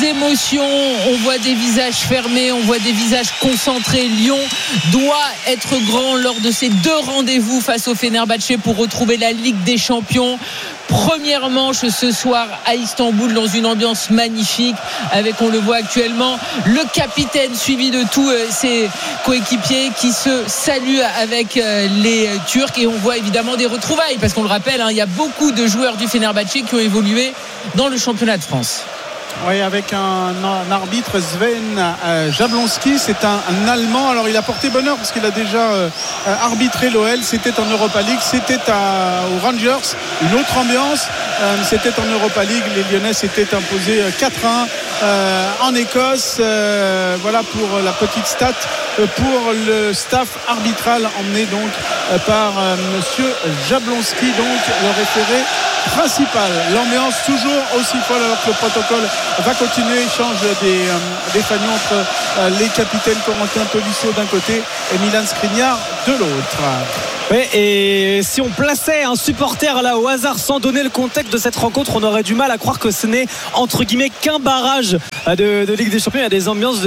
d'émotion, on voit des visages fermés, on voit des visages concentrés. Lyon doit être grand lors de ces 2 rendez-vous face au Fenerbahçe pour retrouver la Ligue des Champions. Première manche ce soir à Istanbul dans une ambiance magnifique avec, on le voit actuellement, le capitaine suivi de tous ses coéquipiers qui se saluent avec les Turcs, et on voit évidemment des retrouvailles parce qu'on le rappelle, il y a beaucoup de joueurs du Fenerbahçe qui ont évolué dans le championnat de France. Oui, avec un arbitre, Sven Jablonski, c'est un Allemand. Alors il a porté bonheur parce qu'il a déjà arbitré l'OL, c'était en Europa League, c'était aux Rangers, une autre ambiance, c'était en Europa League, les Lyonnais s'étaient imposés 4-1 en Écosse. Voilà pour la petite stat pour le staff arbitral emmené donc par monsieur Jablonski, donc le référé principal. L'ambiance toujours aussi folle alors que le protocole va continuer. Échange des fagnons entre les capitaines Corentin Tolisso d'un côté et Milan Skriniar de l'autre. Oui, et si on plaçait un supporter là au hasard sans donner le contexte de cette rencontre, on aurait du mal à croire que ce n'est entre guillemets qu'un barrage de Ligue des Champions. Il y a des ambiances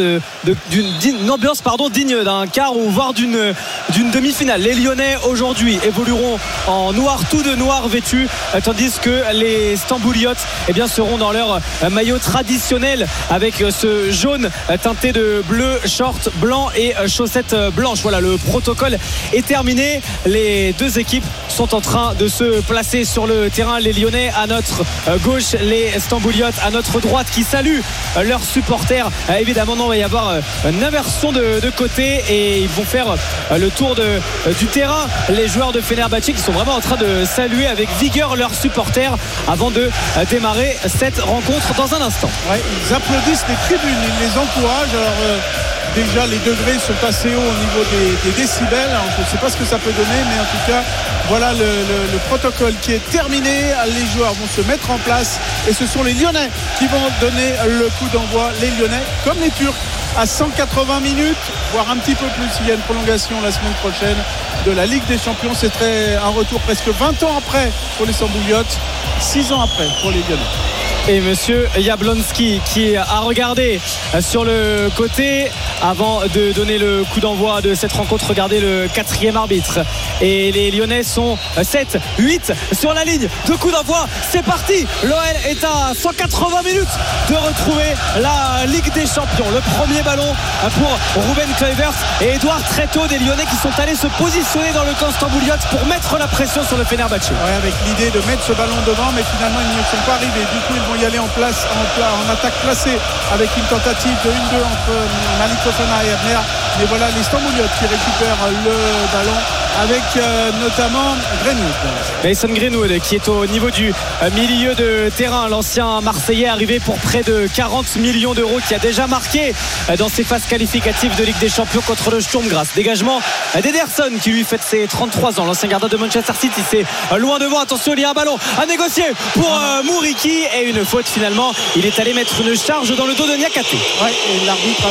d'une ambiance digne d'un quart ou voire d'une demi-finale. Les Lyonnais aujourd'hui évolueront en noir, tout de noir vêtu, tandis que les Stambouliotes seront dans leur maillot traditionnel avec ce jaune teinté de bleu, short blanc et chaussettes blanches. Voilà, le protocole est terminé. Les 2 équipes sont en train de se placer sur le terrain. Les Lyonnais à notre gauche, les Stambouliotes à notre droite qui saluent leurs supporters. Évidemment, non, il va y avoir une inversion de côté et ils vont faire le tour du terrain. Les joueurs de Fenerbahçe qui sont vraiment en train de saluer avec vigueur leurs supporters avant de démarrer cette rencontre dans un instant. Ouais, ils applaudissent les tribunes, ils les encouragent. Alors déjà les degrés sont assez hauts au niveau des décibels. Alors, je ne sais pas ce que ça peut donner, mais en tout cas voilà le protocole qui est terminé. Les joueurs vont se mettre en place et ce sont les Lyonnais qui vont donner le coup d'envoi. Les Lyonnais comme les Turcs à 180 minutes, voire un petit peu plus s'il y a une prolongation la semaine prochaine de la Ligue des Champions. C'est un retour presque 20 ans après pour les Stambouliotes, 6 ans après pour les Lyonnais. Et monsieur Jablonski qui a regardé sur le côté avant de donner le coup d'envoi de cette rencontre. Regardez le 4e arbitre et les Lyonnais sont 7, 8 sur la ligne de coup d'envoi. C'est parti, l'OL est à 180 minutes de retrouver la Ligue des Champions. Le premier ballon pour Ruben Kluivert et Edouard Tréteau des Lyonnais qui sont allés se positionner dans le camp Stambouliote pour mettre la pression sur le Fenerbahçe. Ouais, avec l'idée de mettre ce ballon devant, mais finalement ils ne sont pas arrivés. Du coup ils vont y aller en attaque placée avec une tentative de 1-2 entre Malik Fofana et Ebner. Mais voilà les Stambouliotes qui récupèrent le ballon avec notamment Greenwood. Mason Greenwood qui est au niveau du milieu de terrain, l'ancien Marseillais arrivé pour près de 40 millions d'euros, qui a déjà marqué dans ses phases qualificatives de Ligue des Champions contre le Sturm Graz. Dégagement d'Ederson qui lui fête ses 33 ans, l'ancien gardien de Manchester City. C'est loin devant, attention, il y a un ballon à négocier pour Mouriki et une faute finalement. Il est allé mettre une charge dans le dos de Niakhaté. Ouais, et l'arbitre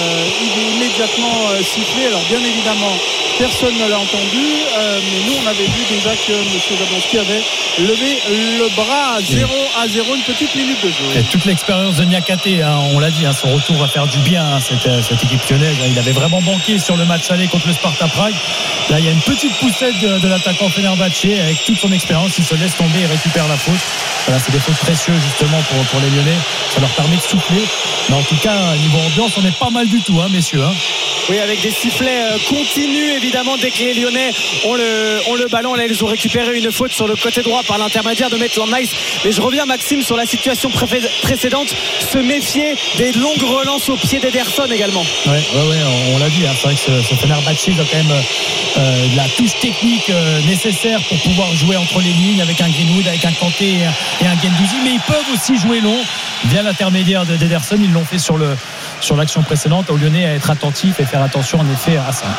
avait immédiatement sifflé. Alors bien évidemment personne ne l'a entendu, mais nous on avait vu déjà que M. Jablonski avait levé le bras. 0-0, une petite minute de jeu. Et toute l'expérience de Niakhaté, on l'a dit, son retour va faire du bien cette équipe lyonnaise. Il avait vraiment manqué sur le match aller contre le Sparta Prague. Là il y a une petite poussette de l'attaquant Fenerbahçe avec toute son expérience. Il se laisse tomber et récupère la faute. Voilà, c'est des fautes précieuses justement pour les Lyonnais. Ça leur permet de souffler. Mais en tout cas, niveau ambiance, on est pas mal du tout, messieurs. Oui, avec des sifflets continus évidemment dès que les Lyonnais ont le ballon. Là ils ont récupéré une faute sur le côté droit par l'intermédiaire de Maitland Nice. Mais je reviens, Maxime, sur la situation précédente, se méfier des longues relances au pied d'Ederson également. Ouais, on l'a dit, c'est vrai que ce Fenerbahçe a quand même la touche technique nécessaire pour pouvoir jouer entre les lignes avec un Greenwood, avec un Kanté et un Guendouzi, mais ils peuvent aussi jouer long via l'intermédiaire d'Ederson. Ils l'ont fait sur l'action précédente. Aux Lyonnais à être attentifs et faire attention en effet à ça.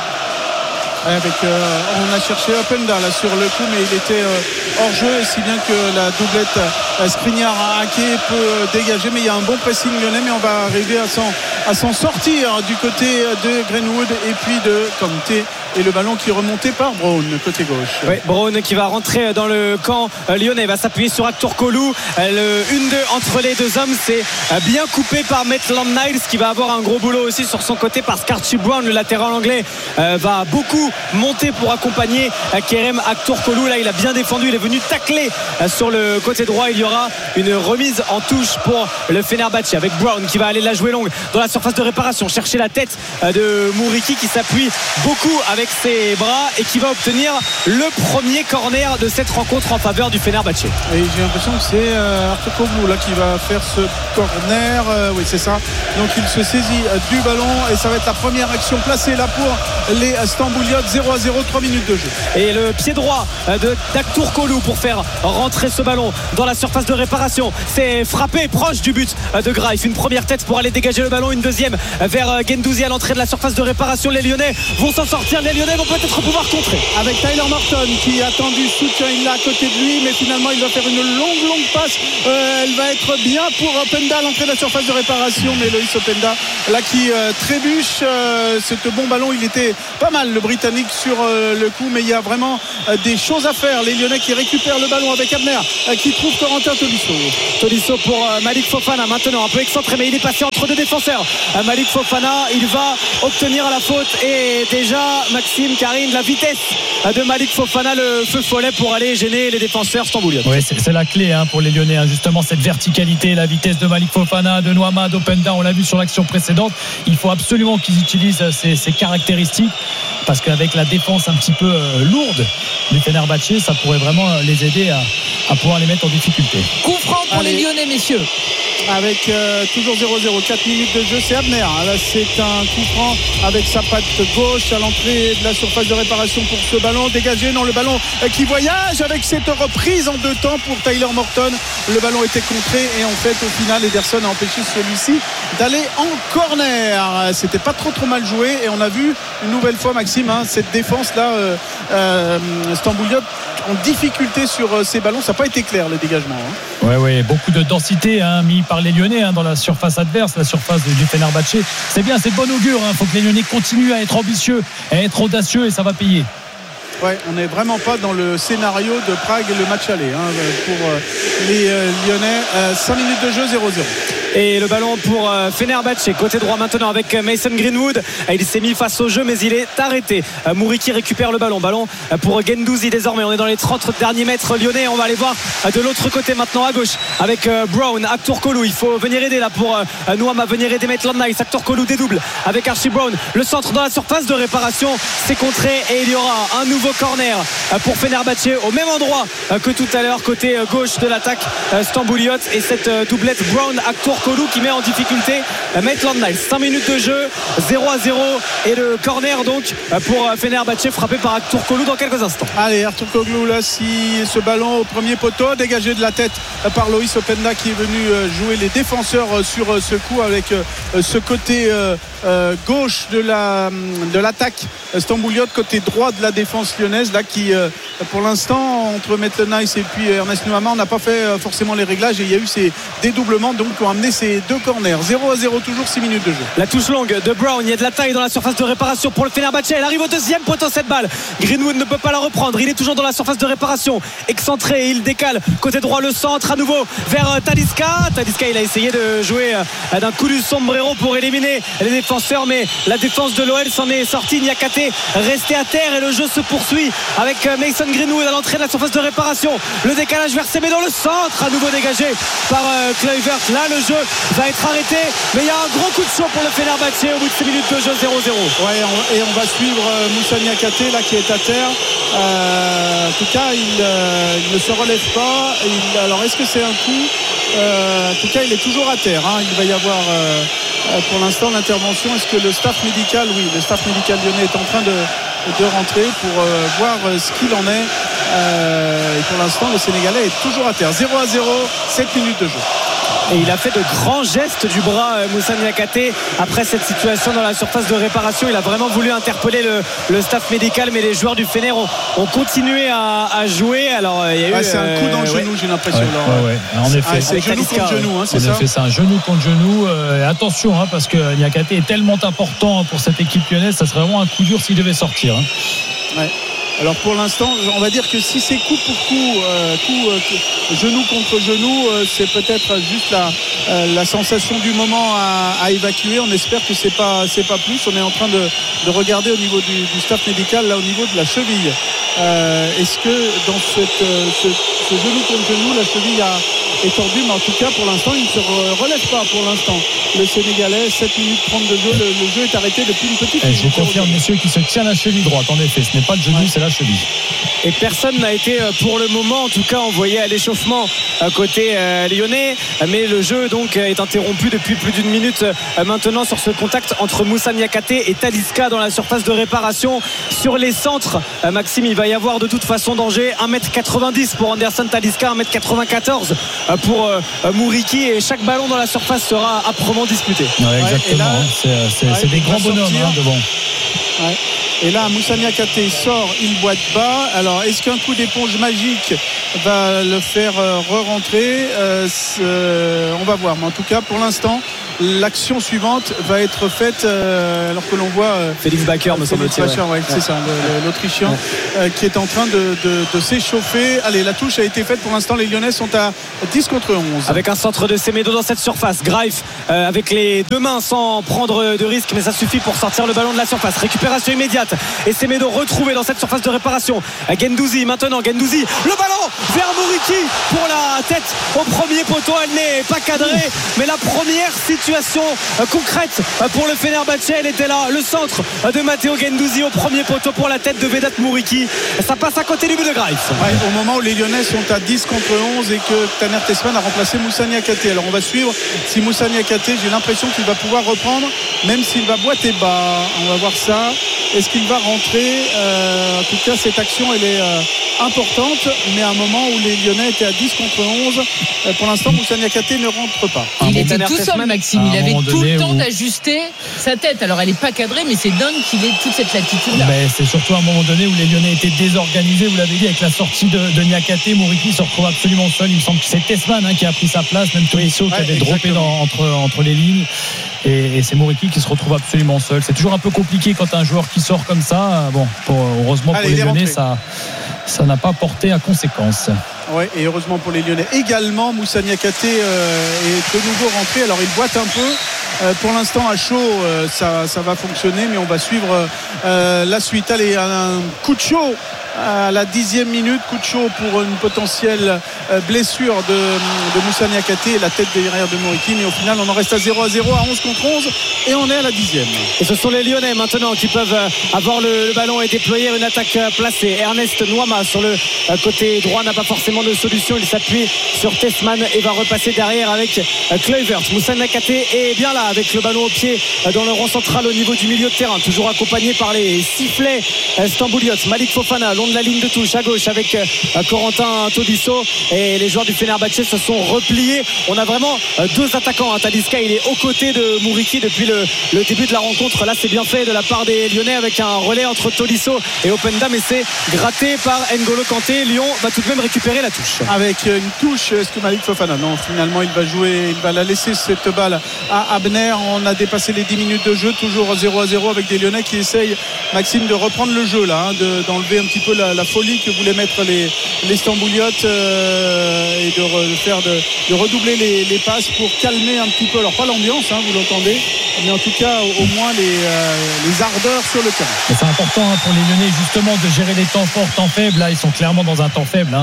On a cherché Openda là sur le coup, mais il était hors jeu, si bien que la doublette Skriniar-Ake peut dégager. Mais il y a un bon pressing lyonnais, mais on va arriver à s'en sortir du côté de Greenwood et puis de Kanté et le ballon qui est remonté par Brown côté gauche. Oui, Brown qui va rentrer dans le camp lyonnais, va s'appuyer sur Akturkoğlu. Le 1-2 entre les deux hommes, c'est bien coupé par Maitland-Niles qui va avoir un gros boulot aussi sur son côté parce qu'Archie Brown, le latéral anglais, va beaucoup monter pour accompagner Kerem Akturkoğlu. Là il a bien défendu, il est venu tacler sur le côté droit. Il y aura une remise en touche pour le Fenerbahçe avec Brown qui va aller la jouer longue dans la surface de réparation, chercher la tête de Mouriki qui s'appuie beaucoup avec ses bras et qui va obtenir le premier corner de cette rencontre en faveur du Fenerbahçe. Et j'ai l'impression que c'est Akturkoğlu là qui va faire ce corner. Oui, c'est ça. Donc il se saisit du ballon et ça va être la première action placée là pour les Stambouliotes. 0-0, 3 minutes de jeu. Et le pied droit d'Akturkoğlu pour faire rentrer ce ballon dans la surface de réparation. C'est frappé proche du but de Greif. Une première tête pour aller dégager le ballon, une deuxième vers Guendouzi à l'entrée de la surface de réparation. Les Lyonnais vont s'en sortir, les Lyonnais vont peut-être pouvoir contrer. Avec Tyler Morton qui attend du soutien, il l'a à côté de lui, mais finalement il va faire une longue passe. Elle va être bien pour Openda à l'entrée de la surface de réparation, mais Loïs Openda là qui trébuche. C'est un bon ballon, il était pas mal le Britannique sur le coup, mais il y a vraiment des choses à faire. Les Lyonnais qui récupèrent le ballon avec Abner qui trouve Corentin Tolisso pour Malik Fofana maintenant un peu excentré, mais il est passé entre deux défenseurs. Malik Fofana, il va obtenir la faute et déjà Maxime, Karine, la vitesse de Malik Fofana, le feu follet pour aller gêner les défenseurs stambouliotes. Oui, c'est la clé pour les Lyonnais, justement cette verticalité, la vitesse de Malik Fofana, de Noama, d'Openda, on l'a vu sur l'action précédente. Il faut absolument qu'ils utilisent ces caractéristiques parce qu'avec la défense un petit peu lourde du Fenerbahçe, ça pourrait vraiment les aider à pouvoir les mettre en difficulté. Coup franc pour les Lyonnais, messieurs. Avec toujours 0-0, 4 minutes de jeu, c'est Abner. Là c'est un coup franc avec sa patte gauche à l'entrée de la surface de réparation pour ce ballon dégagé. Non, le ballon qui voyage avec cette reprise en deux temps pour Tyler Morton. Le ballon était contré et en fait au final Ederson a empêché celui-ci d'aller en corner. C'était pas trop mal joué et on a vu une nouvelle fois, Maxime, cette défense là Stambouliote en difficulté sur ces ballons. Ça n'a pas été clair le dégagement. Oui, beaucoup de densité mis par les Lyonnais dans la surface adverse, la surface du Fenerbahçe. C'est bien, c'est de bon augure. Il faut que les Lyonnais continuent à être ambitieux, à être audacieux et ça va payer. Ouais, on n'est vraiment pas dans le scénario de Prague et le match aller pour les Lyonnais. 5 minutes de jeu, 0-0. Et le ballon pour Fenerbahçe côté droit maintenant avec Mason Greenwood. Il s'est mis face au jeu mais il est arrêté. Mouriki récupère le ballon pour Guendouzi désormais. On est dans les 30 derniers mètres lyonnais. On va aller voir de l'autre côté maintenant à gauche avec Brown, Akturkoğlu. Il faut venir aider là pour Noama, venir aider Maitland-Niles. Akturkoğlu dédouble avec Archie Brown. Le centre dans la surface de réparation, c'est contré et il y aura un nouveau corner pour Fenerbahçe au même endroit que tout à l'heure côté gauche de l'attaque stambouliote. Et cette doublette Brown-Akturkoğlu qui met en difficulté Maitland-Niles. 5 minutes de jeu, 0-0 et le corner donc pour Fenerbahçe frappé par Akturkoğlu dans quelques instants. Allez, Akturkoğlu là, si ce ballon au premier poteau dégagé de la tête par Loïs Openda qui est venu jouer les défenseurs sur ce coup avec ce côté gauche de l'attaque stambouliote, côté droit de la défense lyonnaise là qui pour l'instant entre Maitland-Niles et puis Ernest Noama on n'a pas fait forcément les réglages et il y a eu ces dédoublements donc qui ont amené ces deux corners. 0-0 toujours, 6 minutes de jeu. La touche longue de Brown, il y a de la taille dans la surface de réparation pour le Fenerbahçe. Elle arrive au deuxième poteau cette balle. Greenwood ne peut pas la reprendre, il est toujours dans la surface de réparation, excentré, il décale côté droit le centre à nouveau vers Talisca. Il a essayé de jouer d'un coup du sombrero pour éliminer les défenseurs mais la défense de l'OL s'en est sortie. Niakate resté à terre et le jeu se poursuit avec Mason Greenwood à l'entrée de la surface de réparation. Le décalage vers Semedo, le centre à nouveau dégagé par Kluivert. Là le jeu va être arrêté mais il y a un gros coup de chaud pour le Fenerbahçe au bout de 6 minutes de jeu. 0-0. Ouais, et on va suivre Moussa Niakate là qui est à terre. En tout cas il ne se relève pas. Alors est-ce que c'est un coup en tout cas il est toujours à terre Il va y avoir pour l'instant l'intervention. Est-ce que le staff médical lyonnais est en train de rentrer pour voir ce qu'il en est et pour l'instant le Sénégalais est toujours à terre. 0-0, 7 minutes de jeu. Et il a fait de grands gestes du bras, Moussa Niakhaté, après cette situation dans la surface de réparation. Il a vraiment voulu interpeller le staff médical, mais les joueurs du Fener ont continué à jouer. Alors il y a eu c'est un coup dans le genou, j'ai l'impression. Ouais. En effet, c'est genou contre genou, c'est ça. En effet, c'est un genou contre genou. Attention, parce que Niakhaté est tellement important pour cette équipe lyonnaise, ça serait vraiment un coup dur s'il devait sortir. Ouais. Alors pour l'instant, on va dire que si c'est coup pour coup, genou contre genou, c'est peut-être juste la sensation du moment à évacuer. On espère que c'est pas plus. On est en train de regarder au niveau du staff médical, là au niveau de la cheville. Est-ce que dans ce genou contre genou, la cheville est tordue? Mais en tout cas, pour l'instant, il ne se relève pas. Pour l'instant, le Sénégalais, 7 minutes 30 de jeu, le jeu est arrêté depuis une petite minute. Je vous confirme, messieurs, qu'il se tient la cheville droite. En effet, ce n'est pas le genou, c'est la cheville. Et personne n'a été pour le moment, en tout cas envoyé à l'échauffement côté lyonnais, mais le jeu donc est interrompu depuis plus d'une minute maintenant sur ce contact entre Moussa Niakhaté et Talisca dans la surface de réparation. Sur les centres, Maxime, il va y avoir de toute façon danger. 1m90 pour Anderson Talisca, 1m94 pour Mouriki, et chaque ballon dans la surface sera âprement disputé. Exactement, c'est des grands bonhommes devant. Ouais. Et là, Moussa Niakhaté sort, il boite bas. Alors, est-ce qu'un coup d'éponge magique va le faire re-rentrer? On va voir. Mais en tout cas, pour l'instant, l'action suivante va être faite alors que l'on voit Félix Baker, me semble-t-il. C'est ça, l'Autrichien qui est en train de s'échauffer. Allez, la touche a été faite. Pour l'instant, les Lyonnais sont à 10 contre 11. Avec un centre de Semedo dans cette surface. Greif avec les deux mains sans prendre de risque, mais ça suffit pour sortir le ballon de la surface. Récupération immédiate. Et Semedo retrouvé dans cette surface de réparation. Gendouzi maintenant, le ballon vers Mouriki pour la tête au premier poteau. Elle n'est pas cadrée, mais la première situation concrète pour le Fenerbahçe, elle était là. Le centre de Matteo Gendouzi au premier poteau pour la tête de Vedat Mouriki. Ça passe à côté du but de Greif. Au moment où les Lyonnais sont à 10 contre 11 et que Taner Tessman a remplacé Moussa Niakhaté. Alors on va suivre si Moussa Niakhaté, j'ai l'impression qu'il va pouvoir reprendre, même s'il va boiter bas. On va voir ça. Est-ce qu'il va rentrer? En tout cas, cette action, elle est importante, mais à un moment où les Lyonnais étaient à 10 contre 11, pour l'instant, Moussa Niakhaté ne rentre pas. Il était tout seul, Maxime. Il avait tout le temps d'ajuster sa tête. Alors, elle n'est pas cadrée, mais c'est dingue qu'il ait toute cette latitude-là. Mais c'est surtout à un moment donné où les Lyonnais étaient désorganisés. Vous l'avez dit, avec la sortie de Niakhaté, Mouriki se retrouve absolument seul. Il me semble que c'est Tessman qui a pris sa place, même Tolisso qui avait droppé entre les lignes. Et c'est Mouriki qui se retrouve absolument seul. C'est toujours un peu compliqué quand un joueur qui sort comme ça. Bon, heureusement pour les Lyonnais, ça n'a pas porté à conséquence. Ouais, et heureusement pour les Lyonnais également. Moussa Niakhaté est de nouveau rentré. Alors il boite un peu. Pour l'instant à chaud, ça va fonctionner, mais on va suivre la suite. Allez, un coup de chaud à la 10e minute, coup de chaud pour une potentielle blessure de Moussa Niakhaté, la tête derrière de Mouriki, mais au final on en reste à 0-0 à 11 contre 11 et on est à la 10e. Et ce sont les Lyonnais maintenant qui peuvent avoir le ballon et déployer une attaque placée. Ernest Nouama sur le côté droit n'a pas forcément de solution, il s'appuie sur Tessman et va repasser derrière avec Kluivert. Moussa Niakhaté est bien là avec le ballon au pied dans le rond central au niveau du milieu de terrain, toujours accompagné par les sifflets Stambouliotes. Malik Fofana long de la ligne de touche à gauche avec Corentin Tolisso, et les joueurs du Fenerbahçe se sont repliés. On a vraiment deux attaquants. Talisca, il est aux côtés de Mouriki depuis le début de la rencontre. Là, c'est bien fait de la part des Lyonnais avec un relais entre Tolisso et Openda, mais c'est gratté par N'Golo Kanté. Lyon va tout de même récupérer la touche. Avec une touche, est-ce que Malik Fofana? Non, finalement, il va la laisser cette balle à Abner. On a dépassé les 10 minutes de jeu, toujours 0-0 avec des Lyonnais qui essayent, Maxime, de reprendre le jeu là, d'enlever un petit peu la folie que voulaient mettre les Stambouliotes et de redoubler les passes pour calmer un petit peu, alors pas l'ambiance, vous l'entendez, mais en tout cas au moins les ardeurs sur le terrain. Mais c'est important pour les Lyonnais justement de gérer les temps forts, temps faibles. Là, ils sont clairement dans un temps faible.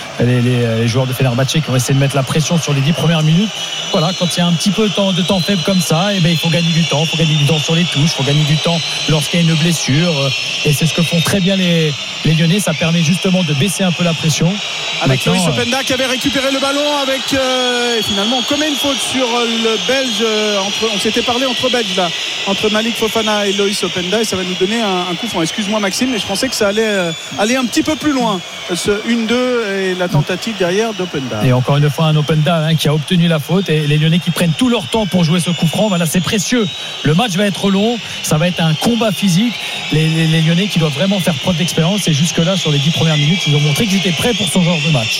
Les joueurs de Fenerbahçe qui ont essayé de mettre la pression sur les 10 premières minutes. Voilà, quand il y a un petit peu de temps faible comme ça, il faut gagner du temps. Il faut gagner du temps sur les touches, il faut gagner du temps lorsqu'il y a une blessure. Et c'est ce que font très bien les Lyonnais Lyonnais. Ça permet justement de baisser un peu la pression. Avec Loïs Openda qui avait récupéré le ballon avec et finalement on commet une faute sur le Belge. On s'était parlé entre Belges là, entre Malik Fofana et Loïs Openda, et ça va nous donner un coup franc. Excuse-moi Maxime, mais je pensais que ça allait aller un petit peu plus loin, ce 1-2 et la tentative derrière d'Openda. Et encore une fois un Openda qui a obtenu la faute, et les Lyonnais qui prennent tout leur temps pour jouer ce coup franc. Voilà, c'est précieux. Le match va être long, ça va être un combat physique. Les Lyonnais qui doivent vraiment faire preuve d'expérience, et jusque là sur les 10 premières minutes ils ont montré qu'ils étaient prêts pour ce genre de match.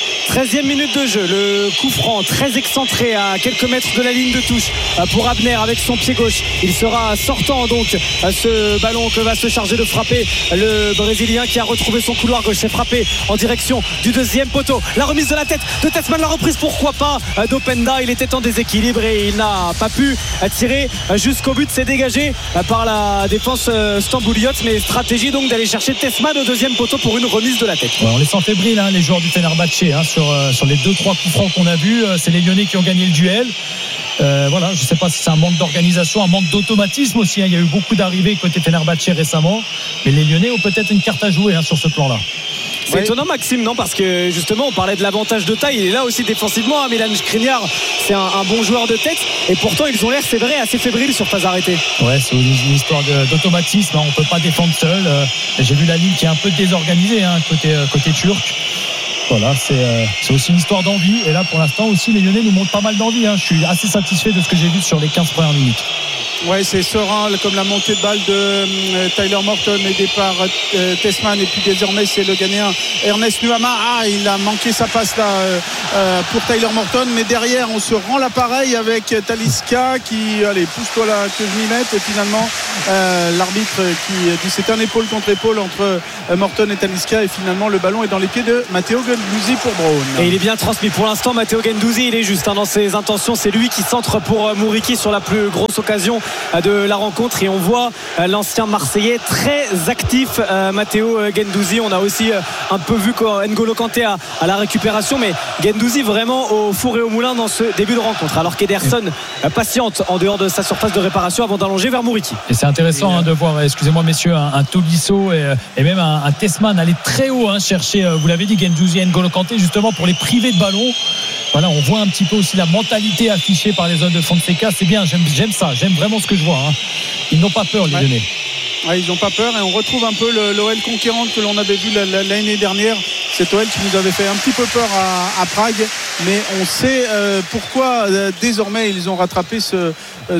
13e minute de jeu, le coup franc très excentré à quelques mètres de la ligne de touche pour Abner avec son pied gauche. Il sera sortant donc ce ballon que va se charger de frapper le Brésilien qui a retrouvé son couloir gauche. C'est frappé en direction du deuxième poteau. La remise de la tête de Tessman, la reprise pourquoi pas d'Openda. Il était en déséquilibre et il n'a pas pu tirer jusqu'au but. C'est dégagé par la défense stambouliote, mais stratégie donc d'aller chercher Tessman au deuxième poteau pour une remise de la tête. Ouais, on les sent fébriles les joueurs du Fenerbahçe sur les 2-3 coups francs qu'on a vus. C'est les Lyonnais qui ont gagné le duel. Voilà, je ne sais pas si c'est un manque d'organisation, un manque d'automatisme aussi. Il y a eu beaucoup d'arrivées côté Fenerbahçe récemment, mais les Lyonnais ont peut-être une carte à jouer sur ce plan-là. C'est étonnant Maxime, non, parce que justement on parlait de l'avantage de taille. Il est là aussi défensivement, Milan Skriniar, c'est un bon joueur de tête, et pourtant ils ont l'air, c'est vrai, assez fébriles sur phase arrêtée. Ouais, c'est une histoire d'automatisme, on ne peut pas défendre seul. J'ai vu la ligne qui est un peu désorganisée côté turc. Voilà, c'est aussi une histoire d'envie, et là pour l'instant aussi les Lyonnais nous montrent pas mal d'envie. Je suis assez satisfait de ce que j'ai vu sur les 15 premières minutes. Ouais, c'est serein comme la montée de balle de Tyler Morton, aidé par Tessman, et puis désormais c'est le Ghanéen Ernest Nuama. Il a manqué sa passe là pour Tyler Morton, mais derrière on se rend l'appareil avec Talisca qui, allez, pousse-toi là que je m'y mette, et finalement l'arbitre qui dit c'est un épaule contre épaule entre Morton et Talisca, et finalement le ballon est dans les pieds de Matteo Guendouzi pour Brown. Et il est bien transmis pour l'instant. Matteo Guendouzi, il est juste dans ses intentions, c'est lui qui centre pour Mouriki sur la plus grosse occasion de la rencontre, et on voit l'ancien Marseillais très actif, Matteo Guendouzi. On a aussi un peu vu N'Golo Kanté à la récupération, mais Guendouzi vraiment au four et au moulin dans ce début de rencontre, alors qu'Ederson patiente en dehors de sa surface de réparation avant d'allonger vers Mouriki. Et c'est intéressant de voir, excusez-moi messieurs, un Tolisso et même un Tessman aller très haut chercher, vous l'avez dit, Guendouzi et N'Golo Kanté, justement pour les priver de ballon. Voilà, on voit un petit peu aussi la mentalité affichée par les hommes de Fonseca. C'est bien, j'aime ça, j'aime vraiment ce que je vois. Ils n'ont pas peur, les Lyonnais. Ouais, ils n'ont pas peur, et on retrouve un peu l'OL conquérante que l'on avait vu l'année dernière. Cet OL qui nous avait fait un petit peu peur à Prague, mais on sait pourquoi désormais ils ont rattrapé ce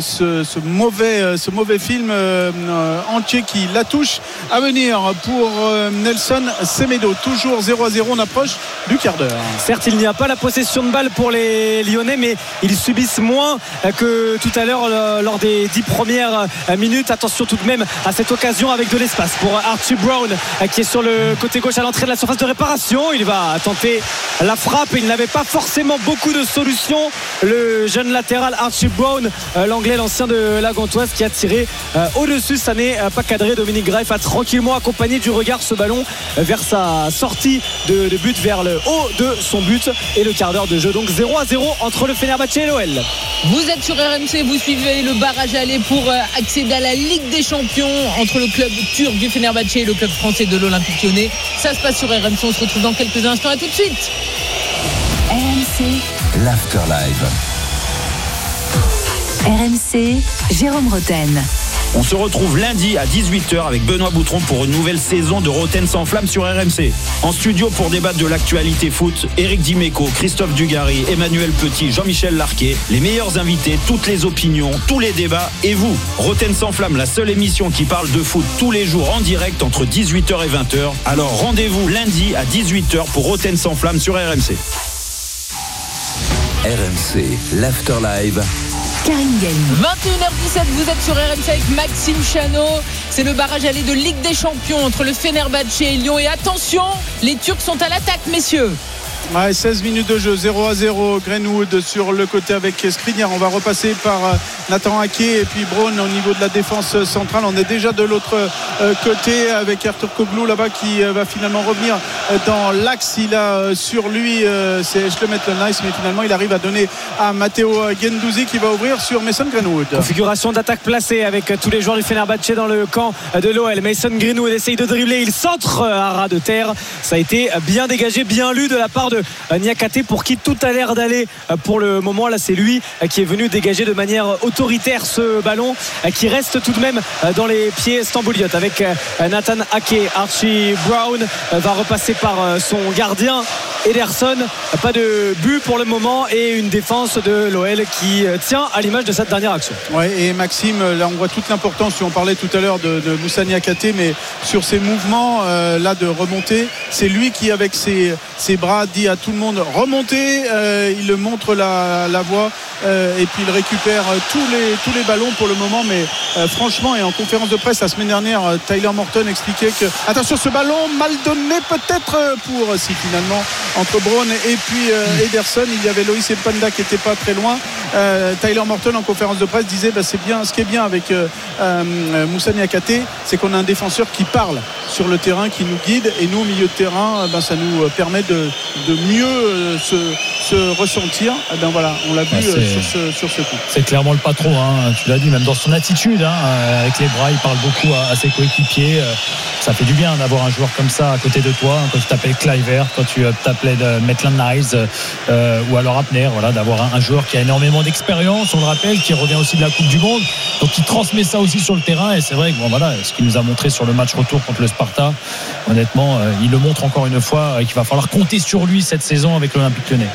mauvais film entier qui la touche. À venir pour Nelson Semedo, toujours 0-0, on approche du quart d'heure. Certes, il n'y a pas la possession de balle pour les Lyonnais, mais ils subissent moins que tout à l'heure lors des 10 premières minutes. Attention tout de même à cette occasion avec de l'espace pour Archie Brown qui est sur le côté gauche à l'entrée de la surface de réparation. Il va tenter la frappe, et il n'avait pas forcément beaucoup de solutions, le jeune latéral Archie Brown, l'anglais, l'ancien de la Gantoise, qui a tiré au-dessus. Ça n'est pas cadré. Dominique Greif a tranquillement accompagné du regard ce ballon vers sa sortie de but, vers le haut de son but, et le quart d'heure de jeu, donc 0-0 entre le Fenerbahçe et l'OL. Vous êtes sur RMC, vous suivez le barrage aller pour accéder à la Ligue des Champions entre le club turc du Fenerbahçe et le club français de l'Olympique Lyonnais. Ça se passe sur RMC, on se retrouve dans quelques instants, à tout de suite. RMC, l'Afterlive. RMC, Jérôme Roten. On se retrouve lundi à 18h avec Benoît Boutron pour une nouvelle saison de Roten sans flamme sur RMC. En studio pour débattre de l'actualité foot, Éric Dimeco, Christophe Dugarry, Emmanuel Petit, Jean-Michel Larquet, les meilleurs invités, toutes les opinions, tous les débats, et vous. Roten sans flamme, la seule émission qui parle de foot tous les jours en direct entre 18h et 20h. Alors rendez-vous lundi à 18h pour Roten sans flamme sur RMC. RMC, l'Afterlive. Karine Galli. 21h17, vous êtes sur RMC avec Maxime Chanot. C'est le barrage aller de Ligue des Champions entre le Fenerbahçe et Lyon. Et attention, les Turcs sont à l'attaque, messieurs. Ouais, 16 minutes de jeu, 0-0. Greenwood sur le côté avec Skriniar. On va repasser par Nathan Ake et puis Braun au niveau de la défense centrale. On est déjà de l'autre côté avec Arthur Koglu là-bas qui va finalement revenir dans l'axe. Il a sur lui c'est Shlomet Nice, mais finalement il arrive à donner à Matteo Guendouzi qui va ouvrir sur Mason Greenwood. Configuration d'attaque placée avec tous les joueurs du Fenerbahçe dans le camp de l'OL. Mason Greenwood essaye de dribbler, il centre à ras de terre. Ça a été bien dégagé, bien lu de la part de Niakate, pour qui tout a l'air d'aller pour le moment. Là c'est lui qui est venu dégager de manière autoritaire ce ballon qui reste tout de même dans les pieds stambouliotes avec Nathan Ake. Archie Brown va repasser par son gardien Ederson. Pas de but pour le moment et une défense de l'OL qui tient à l'image de cette dernière action. Ouais, et Maxime, là on voit toute l'importance, on parlait tout à l'heure de Moussa Niakate, mais sur ses mouvements là de remonter, c'est lui qui avec ses bras dit à tout le monde remontez, il montre la voie et puis il récupère tous les ballons pour le moment, mais franchement, et en conférence de presse la semaine dernière, Tyler Morton expliquait que attention, ce ballon mal donné peut-être pour si finalement entre Braun et puis Ederson, il y avait Loïs Mpanda qui n'était pas très loin. Tyler Morton en conférence de presse disait c'est bien, ce qui est bien avec Moussa Niakate, c'est qu'on a un défenseur qui parle sur le terrain, qui nous guide, et nous au milieu de terrain ça nous permet de mieux se ressentir. Voilà, on l'a vu sur ce coup. C'est clairement le patron, tu l'as dit, même dans son attitude, avec les bras il parle beaucoup à ses coéquipiers. Ça fait du bien d'avoir un joueur comme ça à côté de toi, quand tu t'appelles Kluivert, quand tu t'appelais Maitland Niles ou alors Abner, voilà, d'avoir un joueur qui a énormément d'expérience, on le rappelle, qui revient aussi de la Coupe du Monde, donc qui transmet ça aussi sur le terrain. Et c'est vrai que ce qu'il nous a montré sur le match retour contre le Sparta, honnêtement, il le montre encore une fois qu'il va falloir compter sur lui cette saison avec l'Olympique Lyonnais.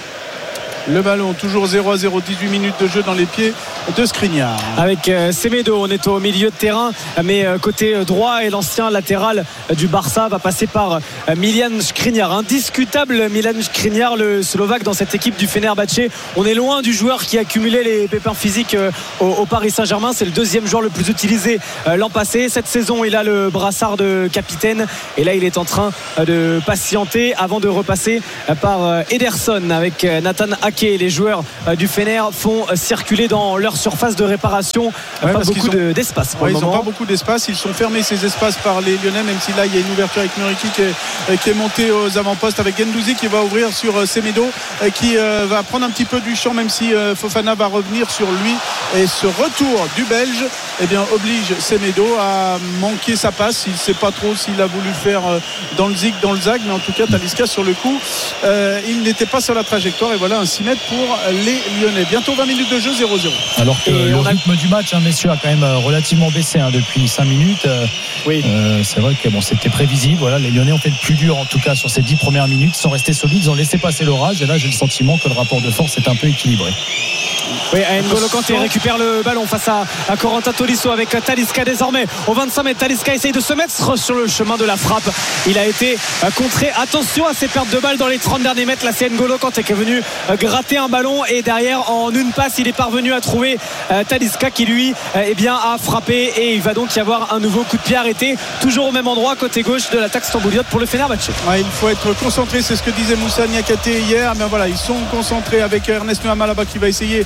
Le ballon toujours 0-0, 18 minutes de jeu dans les pieds de Skriniar. Avec Semedo, on est au milieu de terrain, mais côté droit, et l'ancien latéral du Barça va passer par Miljan Skriniar. Indiscutable Miljan Skriniar, le Slovaque, dans cette équipe du Fenerbahçe. On est loin du joueur qui a cumulé les pépins physiques au Paris Saint-Germain. C'est le deuxième joueur le plus utilisé l'an passé. Cette saison, il a le brassard de capitaine, et là il est en train de patienter avant de repasser par Ederson avec Nathan Ake. Les joueurs du Fener font circuler dans leur surface de réparation pas beaucoup d'espace pour le moment. Ils n'ont pas beaucoup d'espace, ils sont fermés ces espaces par les Lyonnais, même si là il y a une ouverture avec Muriqi qui est monté aux avant-postes, avec Guendouzi qui va ouvrir sur Semedo qui va prendre un petit peu du champ, même si Fofana va revenir sur lui, et ce retour du Belge oblige Semedo à manquer sa passe. Il ne sait pas trop s'il a voulu faire dans le zig, dans le zag, mais en tout cas Talisca sur le coup il n'était pas sur la trajectoire, et voilà un 6 mètres pour les Lyonnais. Bientôt 20 minutes de jeu, 0-0. Alors que le rythme du match, messieurs, a quand même relativement baissé depuis 5 minutes. Oui. C'est vrai que c'était prévisible. Voilà, les Lyonnais ont fait le plus dur, en tout cas sur ces 10 premières minutes. Ils sont restés solides, ils ont laissé passer l'orage, et là j'ai le sentiment que le rapport de force est un peu équilibré. Oui, N'Golo Kanté récupère le ballon face à Corentin Tolisso avec Talisca désormais au 25 mètres. Talisca essaye de se mettre sur le chemin de la frappe. Il a été contré. Attention à ces pertes de balles dans les 30 derniers mètres. Là c'est N'Golo Kanté qui est venu gratter un ballon, et derrière en une passe il est parvenu à trouver Talisca qui lui a frappé, et il va donc y avoir un nouveau coup de pied arrêté toujours au même endroit côté gauche de l'attaque stambouliote pour le Fenerbahçe. Il faut être concentré, c'est ce que disait Moussa Niakate hier, mais voilà, ils sont concentrés avec Ernest Nuama là-bas qui va essayer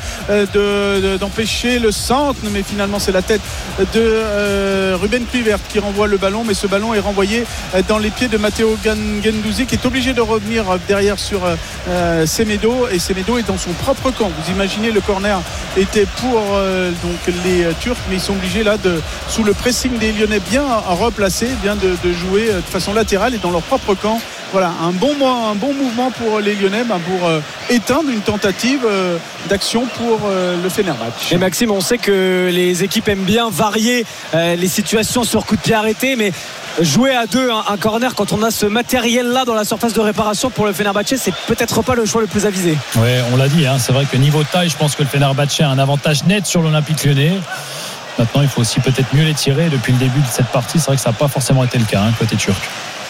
d'empêcher le centre, mais finalement c'est la tête de Ruben Kluivert qui renvoie le ballon, mais ce ballon est renvoyé dans les pieds de Matteo Guendouzi qui est obligé de revenir derrière sur Semedo, et Semedo est dans son propre camp. Vous imaginez, le corner était pour donc les Turcs, mais ils sont obligés là sous le pressing des Lyonnais bien replacés, de jouer de façon latérale et dans leur propre camp. Voilà, un bon mouvement pour les Lyonnais, pour éteindre une tentative d'action pour le Fenerbahçe. Et Maxime, on sait que les équipes aiment bien varier les situations sur coup de pied arrêté, mais jouer à deux un corner quand on a ce matériel là dans la surface de réparation pour le Fenerbahçe, c'est peut-être pas le choix le plus avisé. Oui, on l'a dit, c'est vrai que niveau taille, je pense que le Fenerbahçe a un avantage net sur l'Olympique Lyonnais. Maintenant il faut aussi peut-être mieux les tirer. Depuis le début de cette partie, c'est vrai que ça n'a pas forcément été le cas côté turc.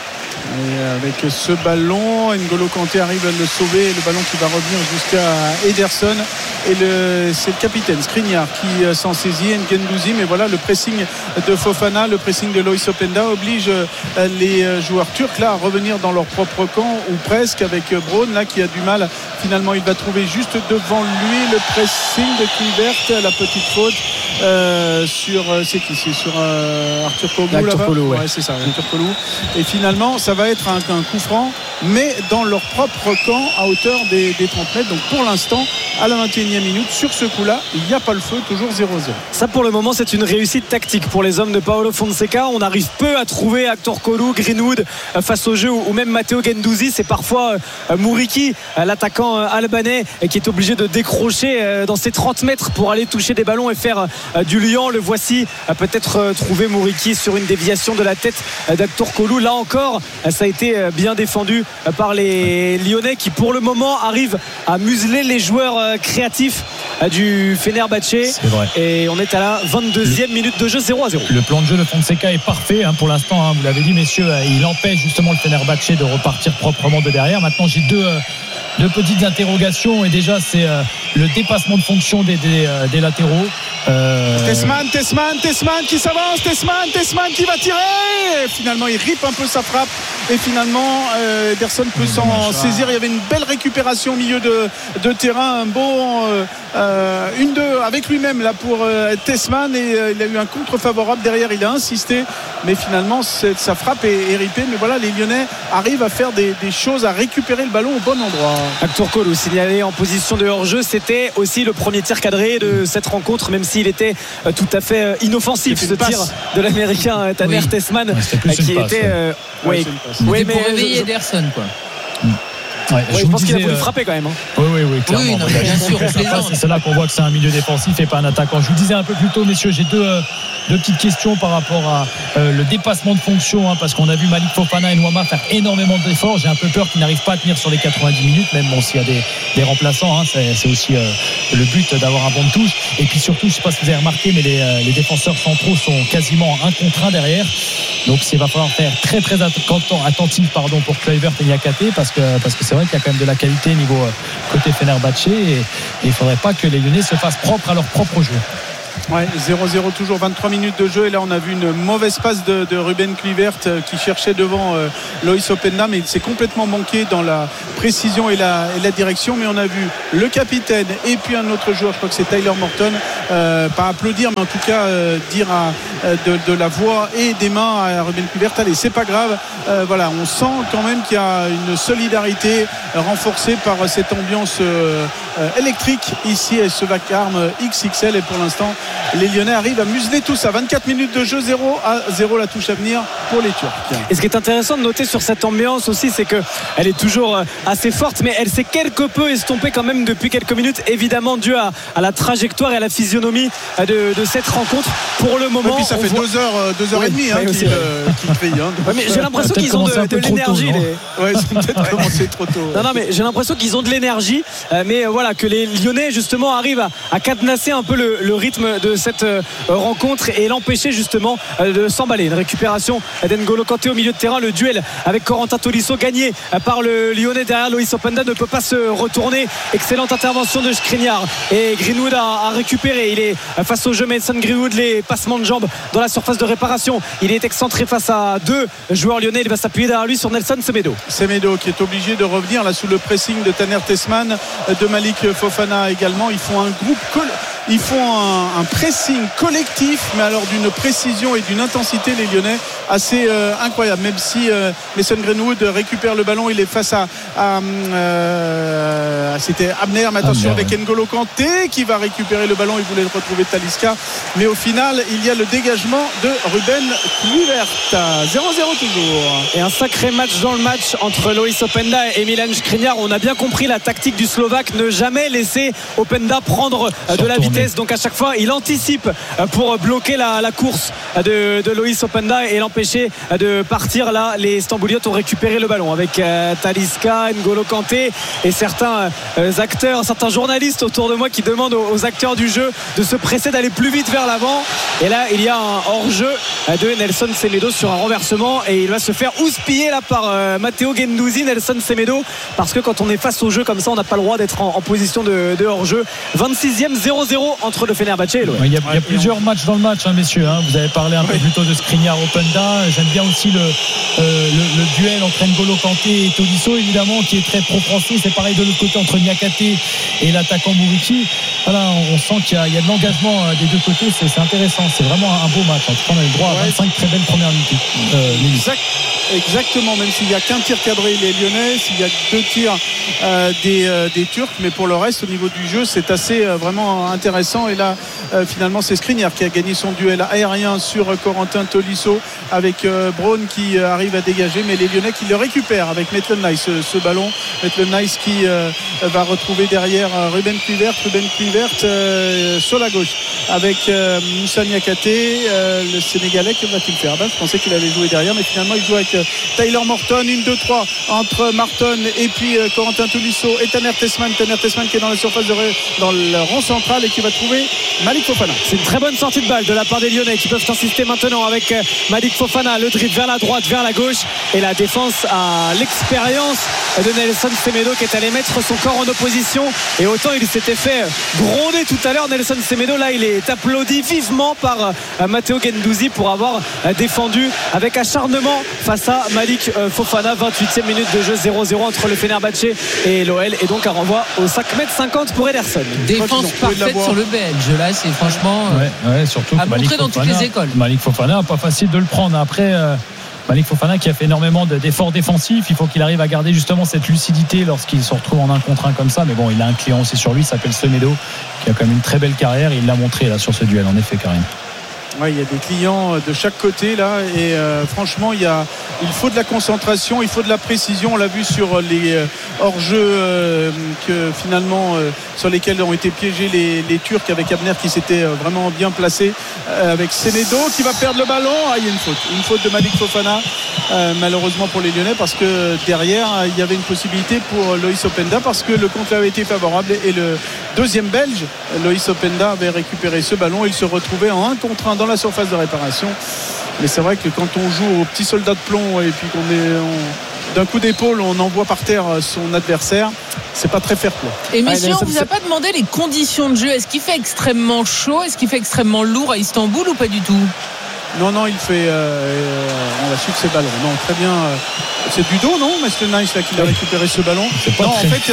Et avec ce ballon, N'Golo Kanté arrive à le sauver, le ballon qui va revenir jusqu'à Ederson, et c'est le capitaine Skriniar qui s'en saisit, N'Guendouzi. Mais voilà, le pressing de Fofana, le pressing de Loïs Openda oblige les joueurs turcs là à revenir dans leur propre camp, ou presque, avec Braun là qui a du mal. Finalement il va trouver juste devant lui le pressing de Kluivert, la petite faute sur c'est qui, c'est sur Arthur Koglu là-bas. Ouais. Ouais, c'est ça, Arthur Koglu. Et finalement ça va être un coup franc, mais dans leur propre camp à hauteur des 30 mètres. Donc pour l'instant, à la 21e minute, sur ce coup-là, il n'y a pas le feu, toujours 0-0. Ça pour le moment c'est une réussite tactique pour les hommes de Paulo Fonseca. On arrive peu à trouver Arthur Koglu, Greenwood face au jeu, ou même Matteo Guendouzi. C'est parfois Mouriki, l'attaquant albanais, qui est obligé de décrocher dans ses 30 mètres pour aller toucher des ballons et faire du liant. Le voici peut-être trouver Mouriki sur une déviation de la tête d'Arthur Koglu. Là encore ça a été bien défendu par les Lyonnais, qui pour le moment arrivent à museler les joueurs créatifs du Fenerbahçe. C'est vrai. Et on est à la 22e minute de jeu, 0-0. Le plan de jeu de Fonseca est parfait pour l'instant, vous l'avez dit messieurs, il empêche justement le Fenerbahçe de repartir proprement de derrière. Maintenant j'ai deux petites interrogations, et déjà c'est le dépassement de fonction des latéraux. Tesman qui s'avance, Tesman qui va tirer, et finalement il ripe un peu sa frappe, et finalement Ederson peut s'en saisir. Il y avait une belle récupération au milieu de terrain, un bon 1-2 avec lui-même là pour Tesman, et il a eu un contre favorable derrière, il a insisté, mais finalement sa frappe est ripée. Mais voilà, les Lyonnais arrivent à faire des choses, à récupérer le ballon au bon endroit. Arthur Koglu signalé en position de hors-jeu, c'était aussi le premier tir cadré de cette rencontre, même s'il était tout à fait inoffensif, ce tir de l'américain Taner Tesman, qui était mais pour réveiller Ederson quoi. Ouais, je pense qu'il a voulu frapper quand même. Oui, clairement. Oui, non, bien sûr, c'est là qu'on voit que c'est un milieu défensif et pas un attaquant. Je vous disais un peu plus tôt, messieurs, j'ai deux petites questions par rapport à le dépassement de fonction, parce qu'on a vu Malik Fofana et Nwama faire énormément d'efforts. J'ai un peu peur qu'ils n'arrivent pas à tenir sur les 90 minutes, même s'il y a des remplaçants, c'est aussi le but d'avoir un banc de touche. Et puis surtout, je ne sais pas si vous avez remarqué, mais les défenseurs centraux sont quasiment un contre un derrière. Donc il va falloir faire très très attentif pour Kluivert et Niakate, parce que c'est vrai qu'il y a quand même de la qualité niveau côté Fenerbahçe, et il ne faudrait pas que les Lyonnais se fassent propre à leur propre jeu. Ouais, 0-0 toujours, 23 minutes de jeu, et là on a vu une mauvaise passe de Ruben Kluivert qui cherchait devant Loïs Openda, mais il s'est complètement manqué dans la précision et la direction. Mais on a vu le capitaine et puis un autre joueur, je crois que c'est Tyler Morton, pas applaudir mais en tout cas dire de la voix et des mains à Ruben Kluivert: allez, c'est pas grave. Voilà, on sent quand même qu'il y a une solidarité renforcée par cette ambiance électrique ici à ce vacarme XXL, et pour l'instant les Lyonnais arrivent à museler tout ça. 24 minutes de jeu, 0-0 la touche à venir pour les Turcs. Et ce qui est intéressant de noter sur cette ambiance aussi, c'est qu'elle est toujours assez forte, mais elle s'est quelque peu estompée quand même depuis quelques minutes, évidemment dû à la trajectoire et à la physionomie de cette rencontre. Pour le moment, et puis ça fait 2h30 qu'ils crient. Mais j'ai l'impression qu'ils ont de l'énergie. Ils ont peut-être commencé trop tôt. Non, mais j'ai l'impression qu'ils ont de l'énergie, mais voilà, que les Lyonnais justement arrivent à cadenasser un peu le rythme de cette rencontre et l'empêcher justement de s'emballer. Une récupération d'N'Golo Kanté au milieu de terrain, le duel avec Corentin Tolisso gagné par le Lyonnais derrière. Loïs Openda ne peut pas se retourner. Excellente intervention de Skriniar, et Greenwood a récupéré. Il est face au jeu, Mason Greenwood, les passements de jambes dans la surface de réparation. Il est excentré face à deux joueurs lyonnais. Il va s'appuyer derrière lui sur Nelson Semedo qui est obligé de revenir là sous le pressing de Taner Tesman, de Malik Fofana également. Ils font un groupe ils font un pressing collectif, mais alors d'une précision et d'une intensité, les Lyonnais, assez incroyable. Même si Mason Greenwood récupère le ballon, il est face à c'était Abner, mais attention, avec N'Golo Kanté qui va récupérer le ballon. Il voulait retrouver Talisca, mais au final il y a le dégagement de Ruben Kluivert. 0-0 toujours, et un sacré match dans le match entre Loïs Openda et Milan Skriniar. On a bien compris la tactique du Slovaque, ne jamais laisser Openda prendre de la vitesse vitesse, donc à chaque fois il anticipe pour bloquer la course de Loïs Openda et l'empêcher de partir. Là les Stambouliotes ont récupéré le ballon avec Talisca, N'Golo Kanté et certains acteurs, certains journalistes autour de moi qui demandent aux acteurs du jeu de se presser, d'aller plus vite vers l'avant. Et là il y a un hors-jeu de Nelson Semedo sur un renversement et il va se faire houspiller là par Matteo Guendouzi, Nelson Semedo, parce que quand on est face au jeu comme ça on n'a pas le droit d'être en position de hors-jeu. 26e 0-0 entre le Fenerbahçe et l'OL. Il y a plusieurs matchs dans le match, messieurs. Vous avez parlé un peu plus tôt de Skriniar Openda. J'aime bien aussi le duel entre N'Golo Kanté et Tolisso, évidemment, qui est très pro-français. C'est pareil de l'autre côté entre Niakhaté et l'attaquant Muriqi. Voilà, on sent qu'il y a de l'engagement des deux côtés. C'est intéressant. C'est vraiment un beau match. En tout cas, on a eu le droit à 25 très belles premières minutes. Exactement, même s'il n'y a qu'un tir cadré les Lyonnais, s'il y a que 2 tirs des Turcs, mais pour le reste au niveau du jeu c'est assez vraiment intéressant. Et là finalement c'est Skriniar qui a gagné son duel aérien sur Corentin Tolisso avec Braun qui arrive à dégager, mais les Lyonnais qui le récupèrent avec Maitland-Nice ce ballon. Maitland-Nice qui va retrouver derrière Ruben Kluivert sur la gauche avec Moussa Niakhaté, le Sénégalais. Que va-t-il faire? Je pensais qu'il allait jouer derrière, mais finalement il joue avec Tyler Morton. 1-2-3 entre Morton et puis Corentin Tolisso et Taner Tessman qui est dans la surface dans le rond central et qui va trouver Malik Fofana. C'est une très bonne sortie de balle de la part des Lyonnais qui peuvent insister maintenant avec Malik Fofana, le dribble vers la droite, vers la gauche, et la défense à l'expérience de Nelson Semedo qui est allé mettre son corps en opposition. Et autant il s'était fait gronder tout à l'heure Nelson Semedo, là il est applaudi vivement par Matteo Guendouzi pour avoir défendu avec acharnement face à Malik Fofana. 28e minute de jeu, 0-0 entre le Fenerbahçe et l'OL, et donc un renvoi au 5m50 pour Ederson. Défense parfaite sur le Belge, là c'est franchement surtout à montrer dans toutes les écoles. Malik Fofana, pas facile de le prendre. Après Malik Fofana qui a fait énormément d'efforts défensifs, il faut qu'il arrive à garder justement cette lucidité lorsqu'il se retrouve en 1 contre 1 comme ça. Mais bon, il a un client aussi sur lui, il s'appelle Semedo, qui a quand même une très belle carrière, et il l'a montré là sur ce duel, en effet, Karim. Ouais, il y a des clients de chaque côté là, et franchement il faut de la concentration, il faut de la précision. On l'a vu sur les hors-jeux que finalement sur lesquels ont été piégés les Turcs, avec Abner qui s'était vraiment bien placé, avec Semedo qui va perdre le ballon. Il y a une faute de Malik Fofana malheureusement pour les Lyonnais, parce que derrière il y avait une possibilité pour Loïs Openda, parce que le compte avait été favorable et le deuxième Belge Loïs Openda avait récupéré ce ballon. Il se retrouvait en 1 contre 1 dans la surface de réparation. Mais c'est vrai que quand on joue au petit soldat de plomb et puis d'un coup d'épaule on envoie par terre son adversaire, c'est pas très fair-play. Et messieurs, on vous a pas demandé les conditions de jeu. Est-ce qu'il fait extrêmement chaud? Est-ce qu'il fait extrêmement lourd à Istanbul ou pas du tout? Non, il fait on va suivre ses ballons. Non, très bien. C'est du dos, non, Maitland-Nice là qui a récupéré ce ballon. Non, en fait